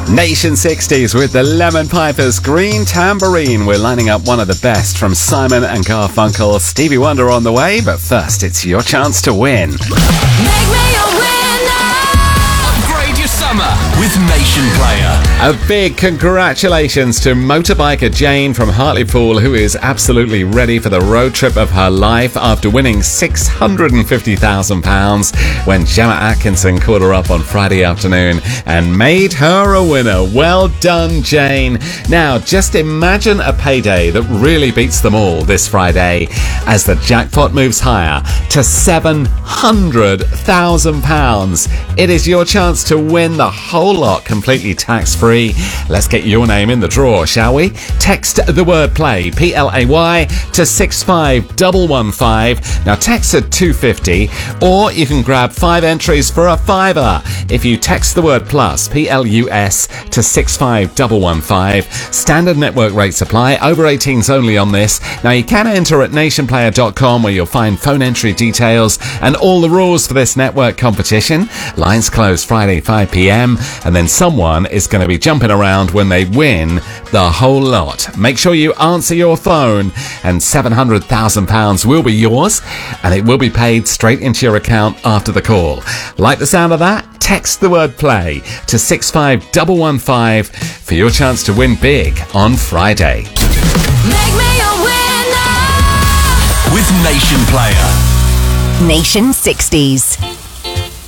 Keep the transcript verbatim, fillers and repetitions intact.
Nation sixties with the Lemon Pipers, Green Tambourine. We're lining up one of the best from Simon and Garfunkel. Stevie Wonder on the way, but first it's your chance to win. Make me a winner! Upgrade your summer with Nation Player. A big congratulations to motorbiker Jane from Hartlepool, who is absolutely ready for the road trip of her life after winning six hundred fifty thousand pounds when Gemma Atkinson called her up on Friday afternoon and made her a winner. Well done, Jane. Now, just imagine a payday that really beats them all this Friday as the jackpot moves higher to seven hundred thousand pounds. It is your chance to win the whole lot completely tax-free. Let's get your name in the draw, shall we? Text the word play, P L A Y, to six five one one five. Now text at two fifty, or you can grab five entries for a fiver. If you text the word plus, P L U S, to six five one one five. Standard network rates apply. Over eighteens only on this. Now you can enter at nation player dot com, where you'll find phone entry details and all the rules for this network competition. Lines close Friday five p.m. and then someone is going to be jumping around when they win the whole lot. Make sure you answer your phone and seven hundred thousand pounds will be yours, and it will be paid straight into your account after the call. Like the sound of that? Text the word play to six five one one five for your chance to win big on Friday. Make me a winner! With Nation Player. Nation sixties.